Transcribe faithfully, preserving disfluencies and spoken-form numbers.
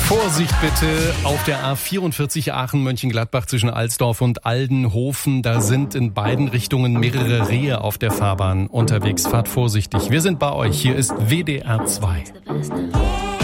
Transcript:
Vorsicht bitte auf der A vierundvierzig Aachen-Mönchengladbach zwischen Alsdorf und Aldenhofen. Da sind in beiden Richtungen mehrere Rehe auf der Fahrbahn unterwegs. Fahrt vorsichtig. Wir sind bei euch. Hier ist W D R zwei.